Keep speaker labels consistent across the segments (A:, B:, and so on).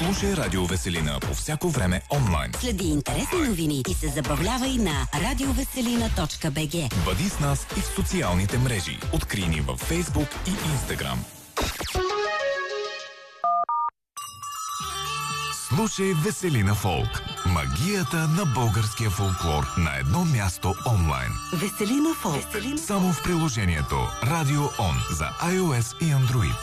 A: Слушай Радио Веселина по всяко време онлайн.
B: Следи интересни новини и се забавлявай на radioveselina.bg.
A: Бъди с нас и в социалните мрежи. Открий ни във Facebook и Instagram. Слушай Веселина Фолк. Магията на българския фолклор на едно място онлайн.
B: Веселина Фолк.
A: Само в приложението Radio On за iOS и Android.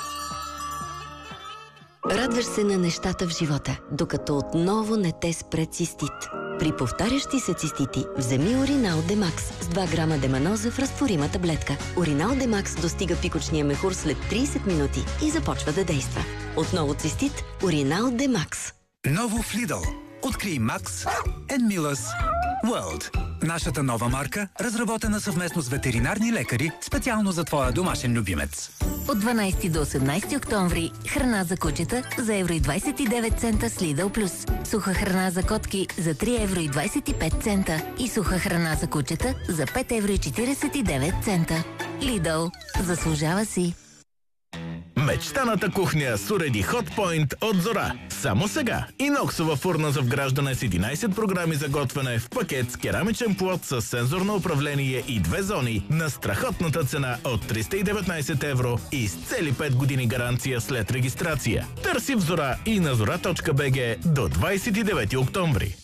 B: Радваш се на нещата в живота, докато отново не те спре цистит. При повтарящи се цистити, вземи Уринал Демакс с 2 грама деманоза в разтворима таблетка. Уринал Демакс достига пикочния мехур след 30 минути и започва да действа. Отново цистит, Уринал Демакс.
C: Ново в Lidl. Открий Макс and Miller's World. Нашата нова марка, разработена съвместно с ветеринарни лекари, специално за твоя домашен любимец.
D: От 12 до 18 октомври храна за кучета за евро и 29 цента с Lidl Plus. Суха храна за котки за 3 евро и 25 цента и суха храна за кучета за 5 евро и 49 цента. Lidl. Заслужава си.
E: Мечтаната кухня с уреди Hotpoint от Зора. Само сега. Иноксова фурна за вграждане с 11 програми за готвене в пакет с керамичен плот с сензорно управление и 2 зони на страхотната цена от 319 евро и с цели 5 години гаранция след регистрация. Търси в Зора и на zora.bg до 29 октомври.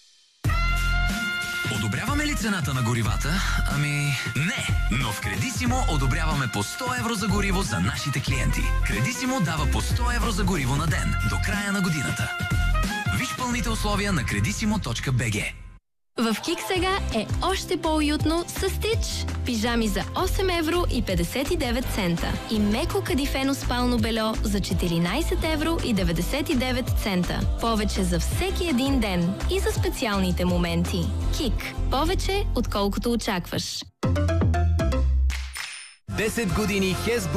F: Одобряваме ли цената на горивата? Ами, не! Но в Кредисимо одобряваме по 100 евро за гориво за нашите клиенти. Кредисимо дава по 100 евро за гориво на ден до края на годината. Виж пълните условия на kredisimo.bg.
G: В Кик сега е още по-уютно с Стич. Пижами за 8 евро и 59 цента. И меко кадифено спално бельо за 14 евро и 99 цента. Повече за всеки един ден и за специалните моменти. Кик. Повече, отколкото очакваш.
H: 10 години Хес